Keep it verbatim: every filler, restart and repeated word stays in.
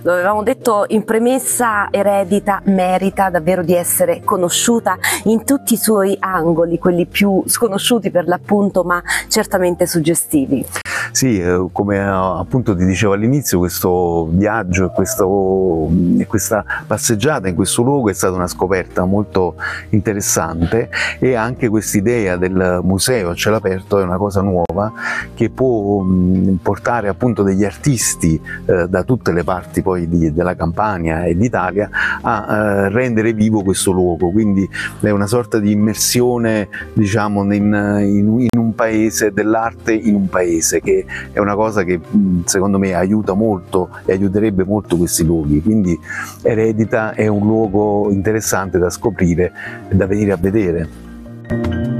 lo avevamo detto in premessa, Eredita merita davvero di essere conosciuta in tutti i suoi angoli, quelli più sconosciuti per l'appunto, ma certamente suggestivi. Sì, eh, come appunto ti dicevo all'inizio, questo viaggio e questo, questa passeggiata in questo luogo è stata una scoperta molto interessante, e anche quest'idea del museo a cielo aperto è una cosa nuova che può mh, portare appunto degli artisti eh, da tutte le parti poi di, della Campania e d'Italia a eh, rendere vivo questo luogo, quindi è una sorta di immersione, diciamo, in, in, in un paese, dell'arte in un paese, che è una cosa che secondo me aiuta molto e aiuterebbe molto questi luoghi. Quindi Eredita è un luogo interessante da scoprire e da venire a vedere.